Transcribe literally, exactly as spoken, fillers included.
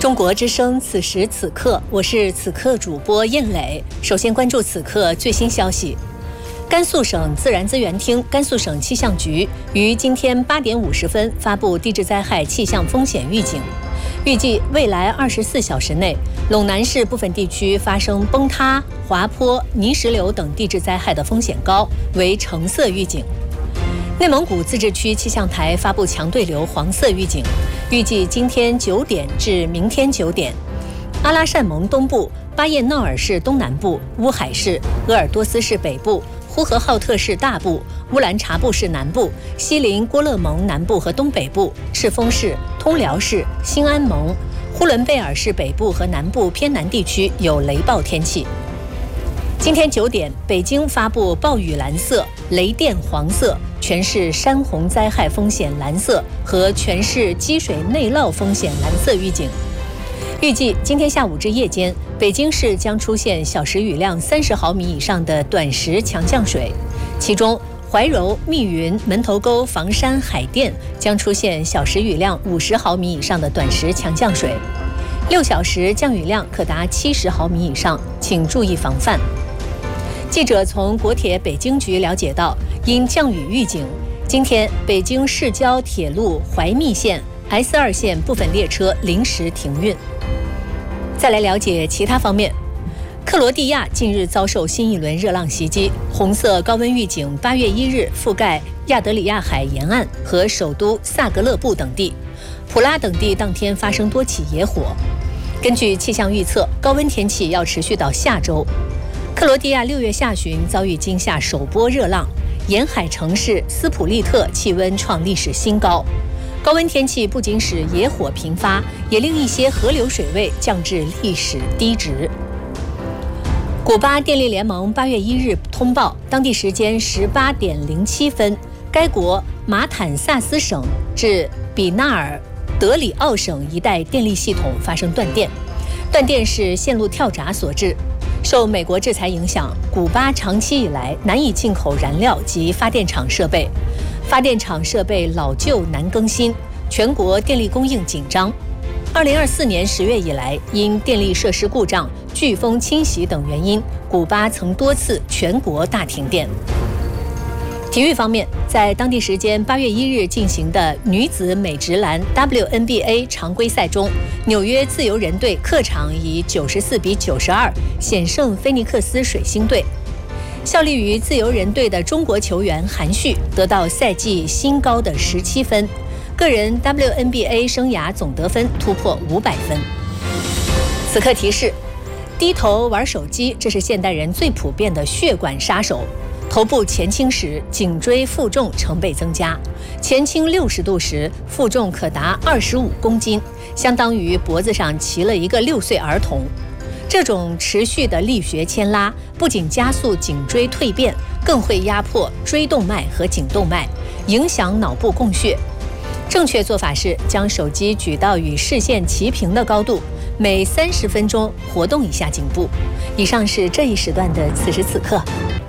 中国之声，此时此刻，我是此刻主播燕磊。首先关注此刻最新消息。甘肃省自然资源厅、甘肃省气象局于今天八点五十分发布地质灾害气象风险预警，预计未来二十四小时内，陇南市部分地区发生崩塌、滑坡、泥石流等地质灾害的风险高，为橙色预警。内蒙古自治区气象台发布强对流黄色预警，预计今天九点至明天九点，阿拉善盟东部、巴彦淖尔市东南部、乌海市、鄂尔多斯市北部、呼和浩特市大部、乌兰察布市南部、锡林郭勒盟南部和东北部、赤峰市、通辽市、兴安盟、呼伦贝尔市北部和南部偏南地区有雷暴天气。今天九点，北京发布暴雨蓝色、雷电黄色、全市山洪灾害风险蓝色和全市积水内涝风险蓝色预警。预计今天下午至夜间，北京市将出现小时雨量三十毫米以上的短时强降水，其中怀柔、密云、门头沟、房山、海淀将出现小时雨量五十毫米以上的短时强降水，六小时降雨量可达七十毫米以上，请注意防范。记者从国铁北京局了解到，因降雨预警，今天北京市郊铁路怀密线 S 二 线部分列车临时停运。再来了解其他方面，克罗地亚近日遭受新一轮热浪袭击，红色高温预警八月一日覆盖亚得里亚海沿岸和首都萨格勒布等地，普拉等地当天发生多起野火。根据气象预测，高温天气要持续到下周。克罗地亚六月下旬遭遇今夏首波热浪，沿海城市斯普利特气温创历史新高。高温天气不仅使野火频发，也令一些河流水位降至历史低值。古巴电力联盟八月一日通报，当地时间十八点零七分，该国马坦萨斯省至比纳尔德里奥省一带电力系统发生断电，断电是线路跳闸所致。受美国制裁影响，古巴长期以来难以进口燃料及发电厂设备，发电厂设备老旧难更新，全国电力供应紧张。二零二四年十月以来，因电力设施故障、飓风侵袭等原因，古巴曾多次全国大停电。体育方面，在当地时间八月一日进行的女子美职篮 W N B A 常规赛中，纽约自由人队客场以九十四比九十二险胜菲尼克斯水星队。效力于自由人队的中国球员韩旭得到赛季新高的十七分，个人 W N B A 生涯总得分突破五百分。此刻提示：低头玩手机，这是现代人最普遍的血管杀手。头部前倾时，颈椎负重成倍增加；前倾六十度时，负重可达二十五公斤，相当于脖子上骑了一个六岁儿童。这种持续的力学牵拉，不仅加速颈椎蜕变，更会压迫椎动脉和颈动脉，影响脑部供血。正确做法是将手机举到与视线齐平的高度，每三十分钟活动一下颈部。以上是这一时段的此时此刻。